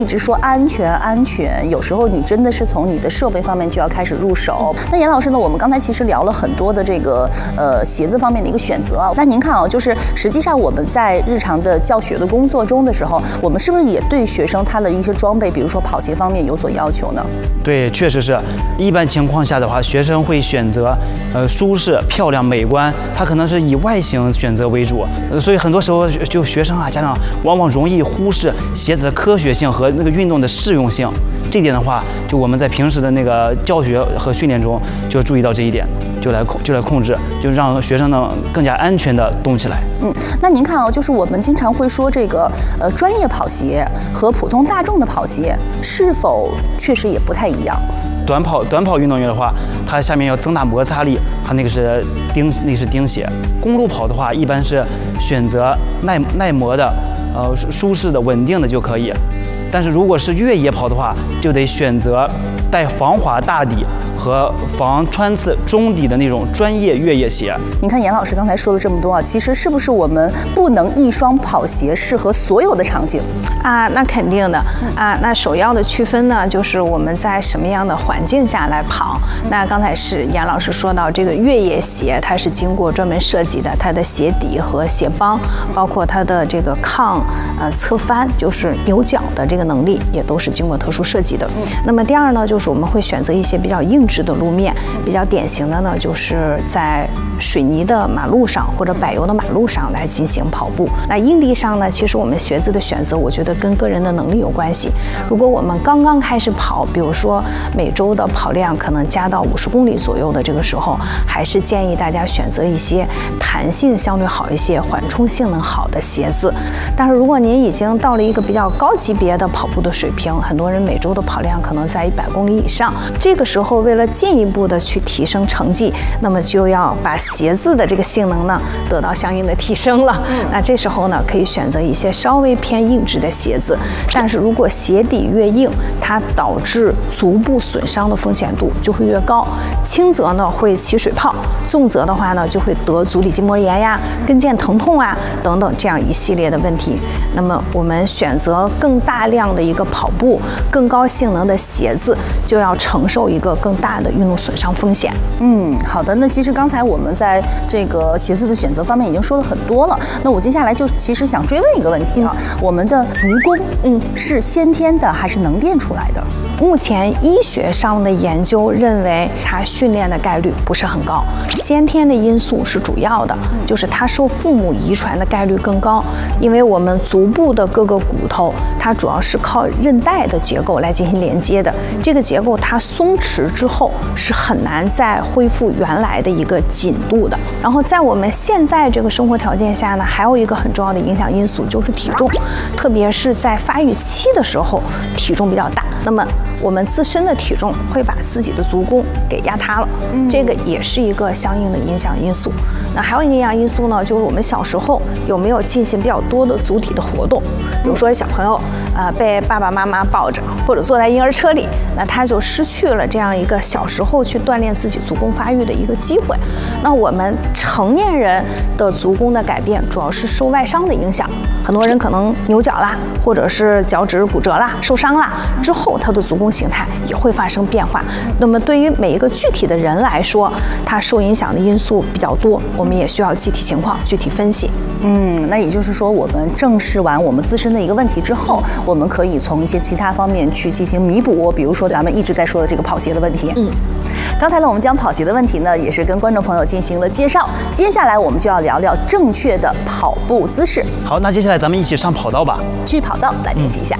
一直说安全，有时候你真的是从你的设备方面就要开始入手。那严老师呢？我们刚才其实聊了很多的这个鞋子方面的一个选择啊。那您看啊，就是实际上我们在日常的教学的工作中的时候，我们是不是也对学生他的一些装备，比如说跑鞋方面有所要求呢？ 对，确实是。一般情况下的话，学生会选择舒适、漂亮、美观，他可能是以外形选择为主。所以很多时候就学生啊、家长往往容易忽视鞋子的科学性和那个运动的适用性，这点的话，就我们在平时的那个教学和训练中就要注意到这一点，就来控制，就让学生呢更加安全的动起来。 那您看啊，就是我们经常会说这个专业跑鞋和普通大众的跑鞋是否确实也不太一样？ 短跑运动员的话，它下面要增大摩擦力，它那个是钉鞋。公路跑的话，一般是选择耐磨的。舒适的、稳定的就可以，但是如果是越野跑的话，就得选择带防滑大底和防穿刺中底的那种专业越野鞋。 您看严老师刚才说了这么多啊，其实是不是我们不能一双跑鞋适合所有的场景啊？那肯定的啊。那首要的区分呢，就是我们在什么样的环境下来跑。那刚才是严老师说到这个越野鞋，它是经过专门设计的，它的鞋底和鞋帮，包括它的这个抗侧翻，就是扭脚的这个能力，也都是经过特殊设计的。那么第二呢，就是我们会选择一些比较硬质的路面，比较典型的呢，就是在水泥的马路上或者柏油的马路上来进行跑步。那硬地上呢，其实我们鞋子的选择，我觉得跟个人的能力有关系。如果我们刚刚开始跑，比如说每周的跑量可能加到50公里左右的这个时候，还是建议大家选择一些弹性相对好一些、缓冲性能好的鞋子。但是如果您已经到了一个比较高级别的跑步的水平，很多人每周的跑量可能在100公里以上，这个时候为了进一步的去提升成绩，那么就要把鞋子的这个性能呢得到相应的提升了。那这时候呢，可以选择一些稍微偏硬质的鞋子。但是如果鞋底越硬，它导致足部损伤的风险度就会越高。轻则呢会起水泡，重则的话呢就会得足底筋膜炎呀、跟腱疼痛啊等等这样一系列的问题。那么我们选择更大量的一个跑步、更高性能的鞋子，就要承受一个更大的运动损伤风险。 好的。那其实刚才我们在这个鞋子的选择方面已经说了很多了。那我接下来就其实想追问一个问题啊，我们的足弓，是先天的还是能练出来的？ 目前医学上的研究认为，它训练的概率不是很高，先天的因素是主要的，就是它受父母遗传的概率更高。因为我们足部的各个骨头，它主要是靠韧带的结构来进行连接的，这个结构它松弛之后是很难再恢复原来的一个紧度的。然后在我们现在这个生活条件下呢，还有一个很重要的影响因素就是体重，特别是在发育期的时候，体重比较大，那么我们自身的体重会把自己的足弓给压塌了，这个也是一个相应的影响因素。那还有一个影响因素呢，就是我们小时候有没有进行比较多的足体的活动，比如说小朋友被爸爸妈妈抱着，或者坐在婴儿车里，那他就失去了这样一个小时候去锻炼自己足弓发育的一个机会。那我们成年人的足弓的改变，主要是受外伤的影响，很多人可能扭脚啦，或者是脚趾骨折啦、受伤啦之后，他的足弓形态也会发生变化。那么对于每一个具体的人来说，他受影响的因素比较多，我们也需要具体情况具体分析。 那也就是说，我们正视完我们自身的一个问题之后，我们可以从一些其他方面去进行弥补，比如说咱们一直在说的这个跑鞋的问题。刚才呢，我们将跑鞋的问题呢，也是跟观众朋友进行了介绍。接下来我们就要聊聊正确的跑步姿势。 好，那接下来咱们一起上跑道吧。 去跑道来练习一下。